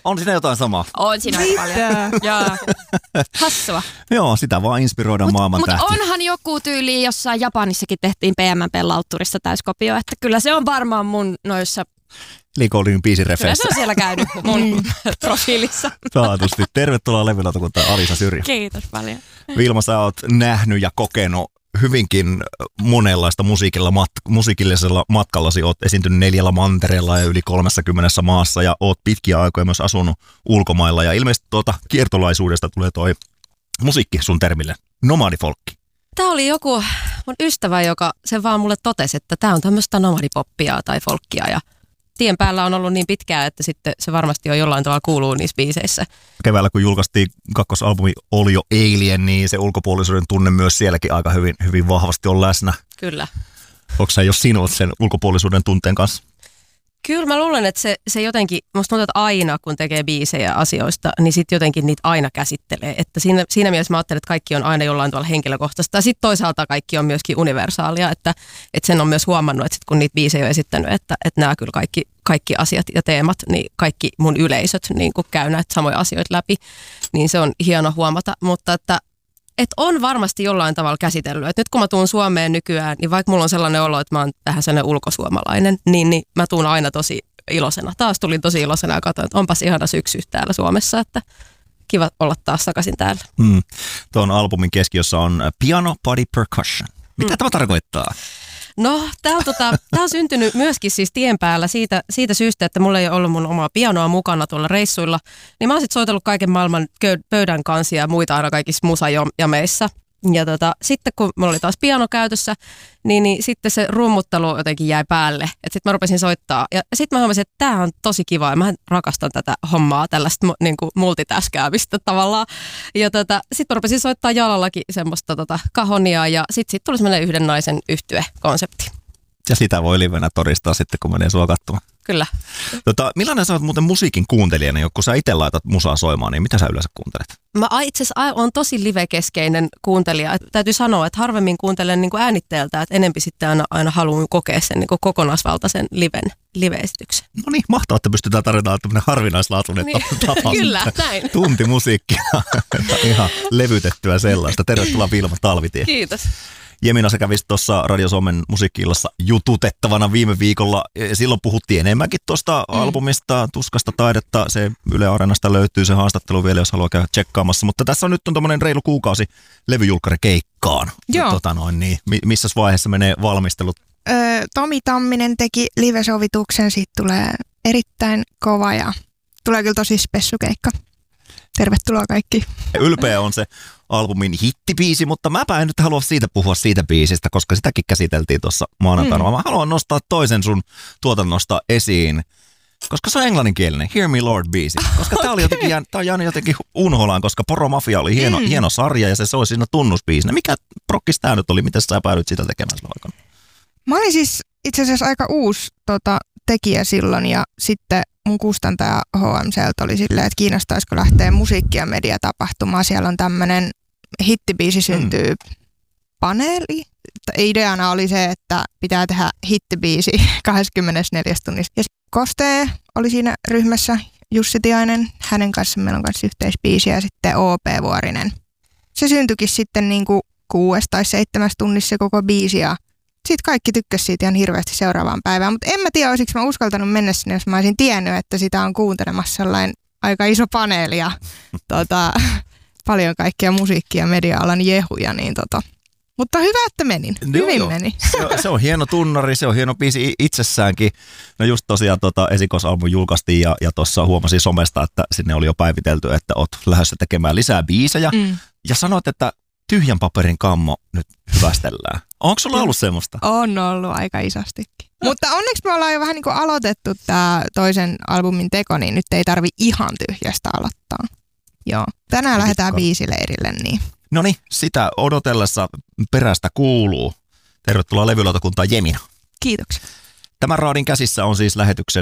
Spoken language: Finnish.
On siinä jotain samaa. On siinä aika paljon. Joo. Hassua. Joo, sitä vaan inspiroidaan maailman tähtiä. Mutta onhan joku tyyli, jossain Japanissakin tehtiin PMMP-lautturissa täyskopio, että kyllä se on varmaan mun noissa... Liikoolin biisirefeissä. Kyllä se on siellä käynyt mun profiilissa. Saatusti. Tervetuloa levylautakuntaan Alisa Syrjä. Kiitos paljon. Vilma, sä oot nähnyt ja kokenut hyvinkin monenlaista musiikillisella matkallasi. Oot esiintynyt 4 mantereella ja yli 30 maassa ja oot pitkiä aikoja myös asunut ulkomailla. Ja ilmeisesti kiertolaisuudesta tulee toi musiikki sun termille, nomadifolkki. Tää oli joku mun ystävä, joka sen vaan mulle totesi, että tää on tämmöistä nomadipoppia tai folkkia ja tien päällä on ollut niin pitkään, että sitten se varmasti on jollain tavalla kuuluu niissä biiseissä. Keväällä kun julkaistiin kakkosalbumi Oli jo Alien, niin se ulkopuolisuuden tunne myös sielläkin aika hyvin vahvasti on läsnä. Kyllä. Onko sä jo sinut sen ulkopuolisuuden tunteen kanssa? Kyllä mä luulen, että se jotenkin, musta tuntuu, että aina kun tekee biisejä asioista, niin sitten jotenkin niitä aina käsittelee. Että siinä mielessä mä ajattelen, että kaikki on aina jollain tavalla henkilökohtaista. Ja sitten toisaalta kaikki on myöskin universaalia, että sen on myös huomannut, että sit kun niitä biisejä on esittänyt, että nämä kyllä kaikki asiat ja teemat, niin kaikki mun yleisöt niin kun käy näitä samoja asioita läpi, niin se on hieno huomata. Mutta että on varmasti jollain tavalla käsitellyt. Et nyt kun mä tuun Suomeen nykyään, niin vaikka mulla on sellainen olo, että mä oon tähän sellainen ulkosuomalainen, niin mä tuun aina tosi iloisena. Taas tulin tosi iloisena ja katsoin, että onpas ihana syksy täällä Suomessa, että kiva olla taas takaisin täällä. Tuon albumin keskiössä on piano, body, percussion. Mitä tämä tarkoittaa? No, tää on syntynyt myöskin siis tien päällä siitä syystä, että mulla ei ole ollut mun omaa pianoa mukana tuolla reissuilla. Niin mä oon sit soitellut kaiken maailman pöydän kansia ja muita aina kaikissa musajameissa. Ja sitten kun mulla oli taas piano käytössä, niin sitten se rummuttelu jotenkin jäi päälle. Että sitten mä rupesin soittaa. Ja sitten mä huomasin, että tää on tosi kiva ja mä rakastan tätä hommaa, tällaista niin kuin multitaskäämistä tavallaan. Ja sitten mä rupesin soittaa jalallakin semmoista kahonia ja sitten tuli semmoinen yhden naisen yhtye-konsepti. Ja sitä voi livenä todistaa sitten, kun menee sua katsomaan. Kyllä. Millainen sä oot muuten musiikin kuuntelijana, kun sä itse laitat musaa soimaan, niin mitä sä yleensä kuuntelet? Mä itse asiassa on tosi livekeskeinen kuuntelija. Täytyy sanoa, että harvemmin kuuntelen niin kuin äänitteeltä, että enempi sitten aina haluan kokea sen niin kuin kokonaisvaltaisen live-esityksen. No niin, mahtavaa, että pystytään tarjotaan tämmöinen harvinaislaatuinen tapa. Kyllä, näin. Tuntimusiikkia, ihan levytettyä sellaista. Tervetuloa Vilma Talvitie. Kiitos. Jemina, sä kävisit tuossa Radio Suomen musiikki-illassa jututettavana viime viikolla. Silloin puhuttiin enemmänkin tuosta albumista, Tuskasta taidetta. Se Yle Areenasta löytyy se haastattelu vielä, jos haluaa käydä tsekkaamassa. Mutta tässä on nyt tommoinen reilu kuukausi levyjulkkarikeikkaan. Joo. Niin, missä vaiheessa menee valmistelut? Tomi Tamminen teki live-sovituksen, siitä tulee erittäin kova ja tulee kyllä tosi spessukeikka. Tervetuloa kaikki. Ylpeä on se albumin hittibiisi, mutta mäpä en nyt halua puhua siitä biisistä, koska sitäkin käsiteltiin tuossa maanantaina. Mä haluan nostaa toisen sun tuotannosta esiin, koska se on englanninkielinen, Hear Me Lord-biisi. Koska tää on jäänyt jotenkin unholaan, koska Poromafia oli hieno sarja ja se soi siinä tunnusbiisinä. Mikä prokkis tää nyt oli? Miten sä päädyit sitä tekemään silloin aikana? Mä olin siis itse asiassa aika uusi tekijä silloin ja sitten mun kustantaja HMCltä oli silleen, että kiinnostaisiko lähteä musiikki- ja mediatapahtumaan. Siellä on tämmöinen hittibiisi syntyy paneeli. Ideana oli se, että pitää tehdä hittibiisi 24 tunnissa. Ja Kostee oli siinä ryhmässä, Jussi Tiainen, hänen kanssa meillä on kanssa yhteisbiisi ja sitten OP Vuorinen. Se syntyikin sitten niin kuin 6 tai 7 tunnissa koko biisi ja sitten kaikki tykkäsivät siitä ihan hirveästi seuraavaan päivään, mutta en mä tiedä, olisiko mä uskaltanut mennä sinne, jos mä olisin tiennyt, että sitä on kuuntelemassa sellainen aika iso paneeli ja paljon kaikkia musiikkia ja media-alan jehuja, niin mutta hyvä, että menin. Hyvin meni. Se on hieno tunnari, se on hieno biisi itsessäänkin. No just tosiaan esikoisalbum julkaistiin ja tuossa huomasin somesta, että sinne oli jo päivitelty, että oot lähdössä tekemään lisää biisejä. Ja sanoit, että tyhjän paperin kammo nyt hyvästellään. Onko sulla ollut semmoista? On ollut aika isostikin. Mutta onneksi me ollaan jo vähän niin kuin aloitettu tämä toisen albumin teko, niin nyt ei tarvi ihan tyhjästä aloittaa. Joo. Tänään lähdetään biisileirille, niin. Noniin, sitä odotellessa perästä kuuluu. Tervetuloa levylautakuntaan Jemina. Kiitoksia. Tämän raadin käsissä on siis lähetyksen